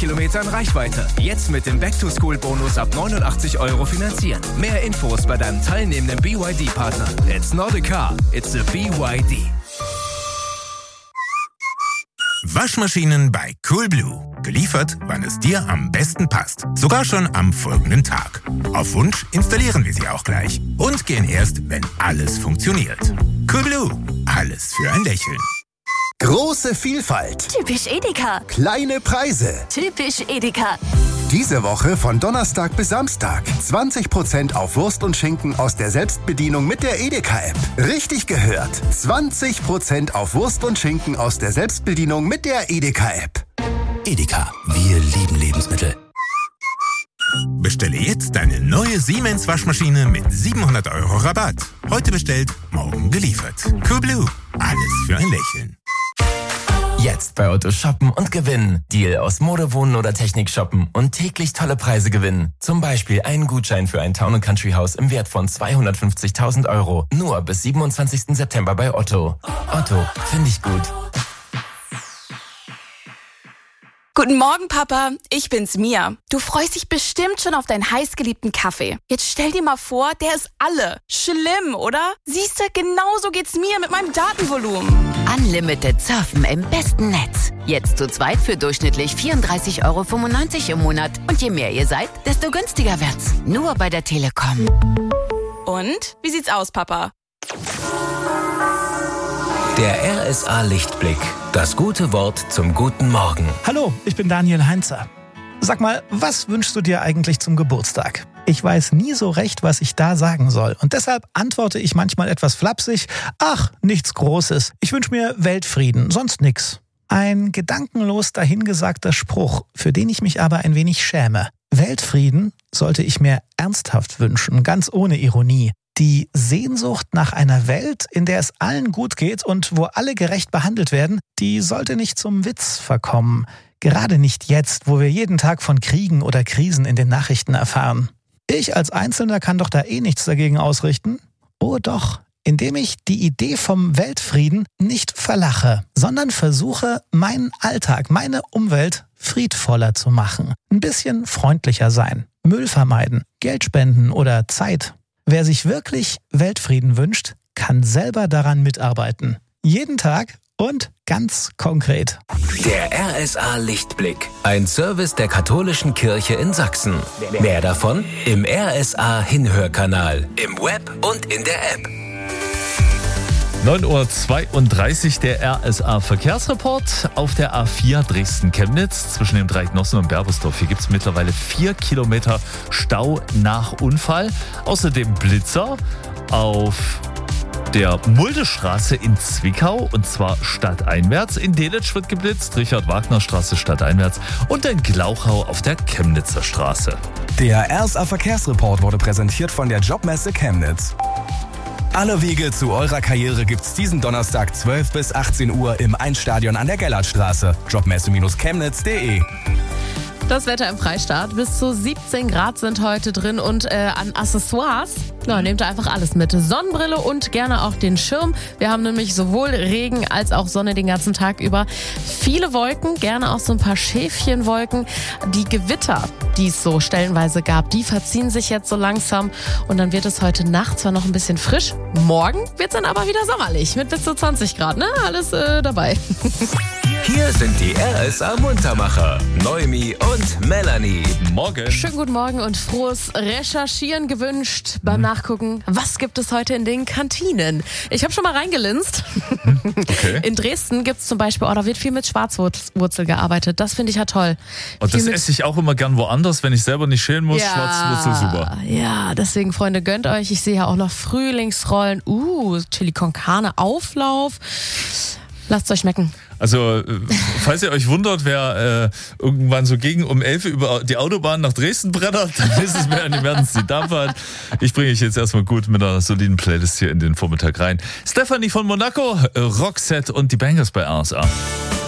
Kilometern Reichweite. Jetzt mit dem Back-to-School-Bonus ab 89 € finanzieren. Mehr Infos bei deinem teilnehmenden BYD-Partner. It's not a car, it's a BYD. Waschmaschinen bei Coolblue. Geliefert, wann es dir am besten passt. Sogar schon am folgenden Tag. Auf Wunsch installieren wir sie auch gleich. Und gehen erst, wenn alles funktioniert. Coolblue. Alles für ein Lächeln. Große Vielfalt. Typisch Edeka. Kleine Preise. Typisch Edeka. Diese Woche von Donnerstag bis Samstag 20% auf Wurst und Schinken aus der Selbstbedienung mit der Edeka-App. Richtig gehört. 20% auf Wurst und Schinken aus der Selbstbedienung mit der Edeka-App. Edeka, wir lieben Lebensmittel. Bestelle jetzt deine neue Siemens Waschmaschine mit 700 € Rabatt. Heute bestellt, morgen geliefert. Coolblue. Alles für ein Lächeln. Jetzt bei Otto shoppen und gewinnen. Deal aus Mode, Wohnen oder Technik shoppen und täglich tolle Preise gewinnen. Zum Beispiel einen Gutschein für ein Town & Country Haus im Wert von 250.000 €. Nur bis 27. September bei Otto. Otto, finde ich gut. Guten Morgen, Papa. Ich bin's, Mia. Du freust dich bestimmt schon auf deinen heißgeliebten Kaffee. Jetzt stell dir mal vor, der ist alle. Schlimm, oder? Siehst du, genauso geht's mir mit meinem Datenvolumen. Unlimited Surfen im besten Netz. Jetzt zu zweit für durchschnittlich 34,95 € im Monat. Und je mehr ihr seid, desto günstiger wird's. Nur bei der Telekom. Und? Wie sieht's aus, Papa? Der RSA Lichtblick. Das gute Wort zum guten Morgen. Hallo, ich bin Daniel Heinzer. Sag mal, was wünschst du dir eigentlich zum Geburtstag? Ich weiß nie so recht, was ich da sagen soll. Und deshalb antworte ich manchmal etwas flapsig. Ach, nichts Großes. Ich wünsche mir Weltfrieden, sonst nix. Ein gedankenlos dahingesagter Spruch, für den ich mich aber ein wenig schäme. Weltfrieden sollte ich mir ernsthaft wünschen, ganz ohne Ironie. Die Sehnsucht nach einer Welt, in der es allen gut geht und wo alle gerecht behandelt werden, die sollte nicht zum Witz verkommen. Gerade nicht jetzt, wo wir jeden Tag von Kriegen oder Krisen in den Nachrichten erfahren. Ich als Einzelner kann doch da nichts dagegen ausrichten. Oh doch, indem ich die Idee vom Weltfrieden nicht verlache, sondern versuche, meinen Alltag, meine Umwelt friedvoller zu machen. Ein bisschen freundlicher sein, Müll vermeiden, Geld spenden oder Zeit. Wer sich wirklich Weltfrieden wünscht, kann selber daran mitarbeiten. Jeden Tag und ganz konkret. Der RSA Lichtblick. Ein Service der Katholischen Kirche in Sachsen. Mehr davon im RSA Hinhörkanal, im Web und in der App. 9:32 Uhr der RSA Verkehrsreport auf der A4 Dresden-Chemnitz zwischen dem Dreieck Nossen und Berbersdorf. Hier gibt es mittlerweile 4 Kilometer Stau nach Unfall. Außerdem Blitzer auf der Muldestraße in Zwickau und zwar stadteinwärts. In Delitzsch wird geblitzt, Richard-Wagner-Straße stadteinwärts und in Glauchau auf der Chemnitzer Straße. Der RSA Verkehrsreport wurde präsentiert von der Jobmesse Chemnitz. Alle Wege zu eurer Karriere gibt's diesen Donnerstag 12 bis 18 Uhr im Einstadion an der Gellertstraße. Jobmesse-chemnitz.de. Das Wetter im Freistaat. Bis zu 17 Grad sind heute drin und an Accessoires, nehmt ihr einfach alles mit. Sonnenbrille und gerne auch den Schirm. Wir haben nämlich sowohl Regen als auch Sonne den ganzen Tag über. Viele Wolken, gerne auch so ein paar Schäfchenwolken. Die Gewitter, die es so stellenweise gab, die verziehen sich jetzt so langsam. Und dann wird es heute Nacht zwar noch ein bisschen frisch. Morgen wird es dann aber wieder sommerlich mit bis zu 20 Grad. Ne? Alles dabei. Hier sind die RSA Muntermacher, Noemi und Melanie. Morgen. Schönen guten Morgen und frohes Recherchieren gewünscht beim Nachgucken. Was gibt es heute in den Kantinen? Ich habe schon mal reingelinst. Okay. In Dresden gibt es zum Beispiel, da wird viel mit Schwarzwurzel gearbeitet. Das finde ich ja toll. Und das esse ich auch immer gern woanders, wenn ich selber nicht schälen muss. Ja, Schwarzwurzel, super. Ja, deswegen, Freunde, gönnt euch. Ich sehe ja auch noch Frühlingsrollen. Chili con Carne, Auflauf. Lasst es euch schmecken. Also, falls ihr euch wundert, wer irgendwann so gegen um 11 über die Autobahn nach Dresden brettert, dann ist es Melanie Mertens, die Dampfert. Ich bringe euch jetzt erstmal gut mit einer soliden Playlist hier in den Vormittag rein. Stephanie von Monaco, Roxette und die Bangers bei RSA.